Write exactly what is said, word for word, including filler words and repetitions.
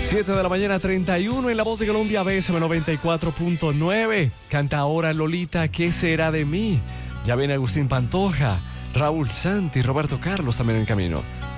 siete de la mañana, treinta y uno en La Voz de Colombia, B S M noventa y cuatro punto nueve. Canta ahora Lolita, ¿qué será de mí? Ya viene Agustín Pantoja, Raúl Santi, Roberto Carlos también en camino.